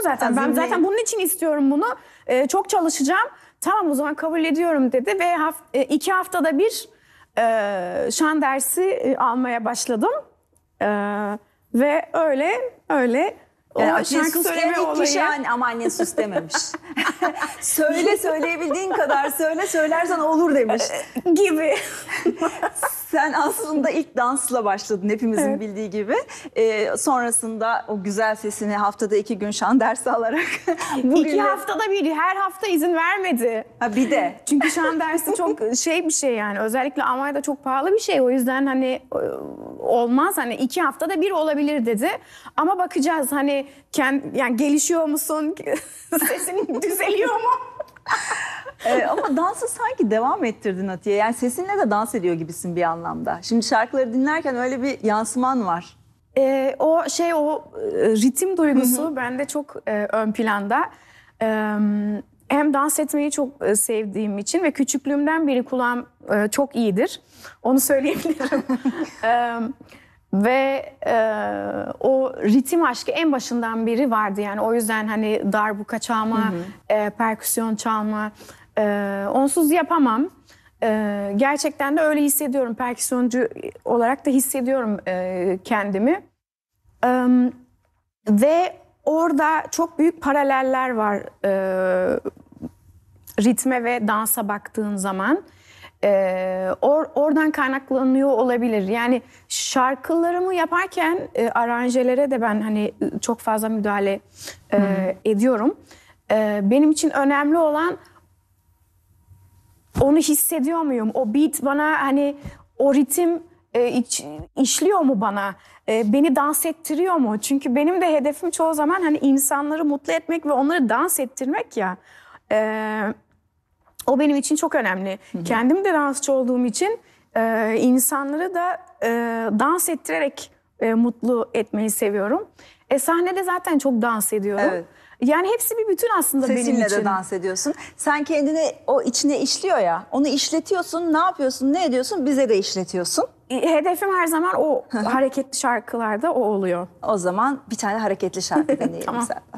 zaten. Ben zaten bunun için istiyorum bunu. Çok çalışacağım. Tamam o zaman kabul ediyorum dedi ve 2 haftada bir şan dersi almaya başladım. Ve öyle Yani o şarkı söyleme olayı. kişi ama annen sus dememiş. Söyleyebildiğin kadar söylersen olur demiş. Gibi. Sen aslında ilk dansla başladın hepimizin bildiği gibi. Sonrasında o güzel sesini haftada 2 gün şan dersi alarak. 2 haftada bir, her hafta izin vermedi. Ha bir de. Çünkü şan dersi çok bir şey yani. Özellikle Almanya'da çok pahalı bir şey. O yüzden hani olmaz. Hani 2 haftada bir olabilir dedi. Ama bakacağız hani yani gelişiyor musun? Sesin düzeliyor mu? Ama dansı sanki devam ettirdin Atiye. Yani sesinle de dans ediyor gibisin bir anlamda. Şimdi şarkıları dinlerken öyle bir yansıman var. O ritim duygusu bende çok ön planda. Hem dans etmeyi çok sevdiğim için ve küçüklüğümden beri kulağım çok iyidir. Onu söyleyebilirim. Ve o ritim aşkı en başından beri vardı yani. O yüzden hani darbuka çalma, perküsyon çalma, onsuz yapamam. Gerçekten de öyle hissediyorum. Perküsyoncu olarak da hissediyorum kendimi. Ve orada çok büyük paraleller var ritme ve dansa baktığın zaman. Oradan kaynaklanıyor olabilir. Yani şarkılarımı yaparken aranjelere de ben hani çok fazla müdahale ediyorum. Benim için önemli olan onu hissediyor muyum? O beat bana hani o ritim işliyor mu bana? Beni dans ettiriyor mu? Çünkü benim de hedefim çoğu zaman hani insanları mutlu etmek ve onları dans ettirmek ya. O benim için çok önemli. Kendim de dansçı olduğum için insanları da dans ettirerek mutlu etmeyi seviyorum. Sahnede zaten çok dans ediyorum. Evet. Yani hepsi bir bütün aslında benim için. Sesinle de dans ediyorsun. Sen kendini o içine işliyor ya. Onu işletiyorsun. Ne yapıyorsun? Ne ediyorsun? Bize de işletiyorsun. Hedefim her zaman o hareketli şarkılarda o oluyor. O zaman bir tane hareketli şarkı deneyelim Tamam. sen.